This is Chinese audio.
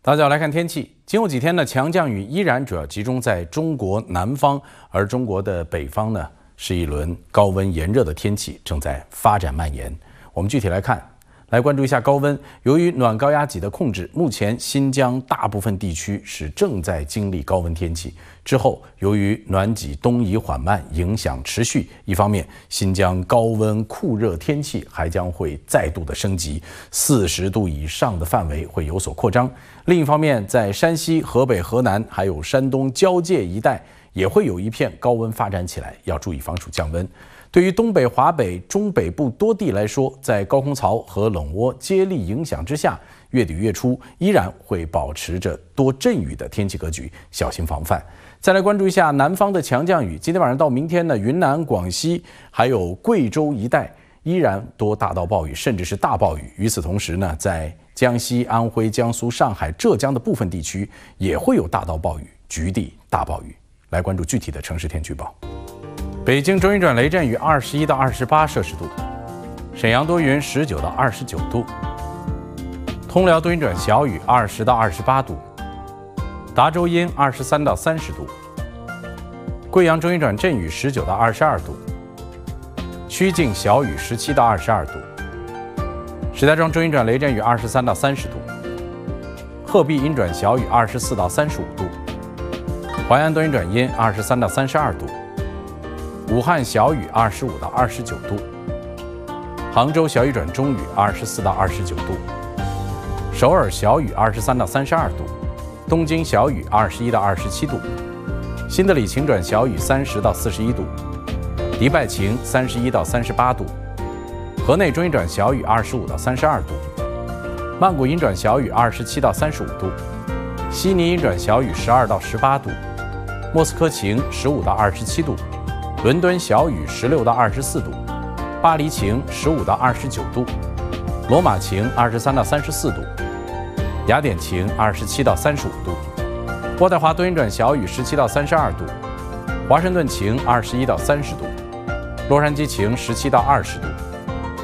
大家好，来看天气。今后几天呢，强降雨依然主要集中在中国南方，而中国的北方呢，是一轮高温炎热的天气正在发展蔓延。我们具体来看，来关注一下高温。由于暖高压脊的控制，目前新疆大部分地区是正在经历高温天气。之后，由于暖脊东移缓慢，影响持续。一方面，新疆高温酷热天气还将会再度的升级，40度以上的范围会有所扩张。另一方面，在山西、河北、河南还有山东交界一带，也会有一片高温发展起来，要注意防暑降温。对于东北、华北、中北部多地来说，在高空槽和冷涡接力影响之下，月底月初依然会保持着多阵雨的天气格局，小心防范。再来关注一下南方的强降雨，今天晚上到明天呢，云南、广西还有贵州一带依然多大到暴雨，甚至是大暴雨。与此同时呢，在江西、安徽、江苏、上海、浙江的部分地区也会有大到暴雨，局地大暴雨。来关注具体的城市天气预报。北京中阴转雷阵雨21到28摄氏度，沈阳多云19到29度，通辽多云转小雨20到28度，达州阴23到30度，贵阳中阴转阵雨19到22度，曲靖小雨17到22度，石家庄中阴转雷阵雨23到30度，鹤壁阴转小雨24到35度，淮安多云转阴23到32度，武汉小雨25到29度，杭州小雨转中雨24到29度，首尔小雨23到32度，东京小雨21到27度，新德里晴转小雨30到41度，迪拜晴31到38度，河内中阴转小雨25到32度，曼谷阴转小雨27到35度，悉尼阴转小雨12到18度，莫斯科晴15到27度，伦敦小雨16到24度，巴黎晴15到29度，罗马晴23到34度，雅典晴27到35度，渥太华多云转小雨17到32度，华盛顿晴21到30度，洛杉矶晴17到20度。